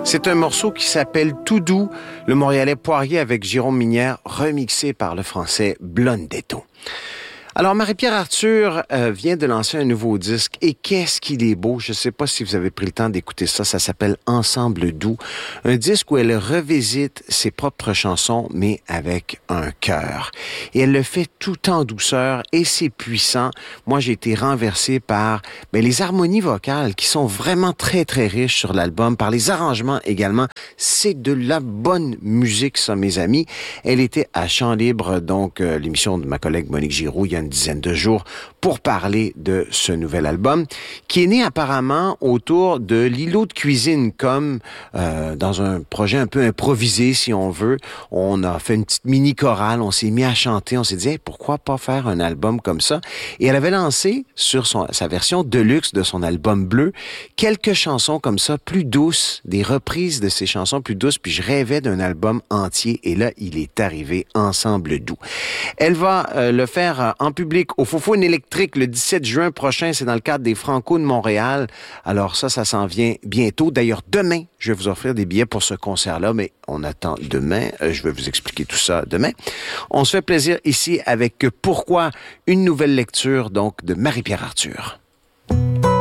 C'est un morceau qui s'appelle Tout doux, le Montréalais Poirier avec Jérôme Minière, remixé par le Français Blondetto. Alors, Marie-Pierre Arthur vient de lancer un nouveau disque et qu'est-ce qu'il est beau. Je ne sais pas si vous avez pris le temps d'écouter ça. Ça s'appelle Ensemble doux. Un disque où elle revisite ses propres chansons, mais avec un cœur. Et elle le fait tout en douceur et c'est puissant. Moi, j'ai été renversé par les harmonies vocales qui sont vraiment très, très riches sur l'album, par les arrangements également. C'est de la bonne musique, ça, mes amis. Elle était à Chant Libre, donc l'émission de ma collègue Monique Giroux, il y a une dizaine de jours pour parler de ce nouvel album qui est né apparemment autour de l'îlot de cuisine comme dans un projet un peu improvisé si on veut. On a fait une petite mini chorale, on s'est mis à chanter, on s'est dit hey, pourquoi pas faire un album comme ça et elle avait lancé sur sa version deluxe de son album bleu quelques chansons comme ça plus douces, des reprises de ces chansons plus douces puis je rêvais d'un album entier et là il est arrivé Ensemble doux. Elle va le faire en public au Faux-Foune électrique le 17 juin prochain. C'est dans le cadre des Franco de Montréal. Alors ça s'en vient bientôt. D'ailleurs, demain, je vais vous offrir des billets pour ce concert-là, mais on attend demain. Je vais vous expliquer tout ça demain. On se fait plaisir ici avec Pourquoi? Une nouvelle lecture donc de Marie-Pierre Arthur.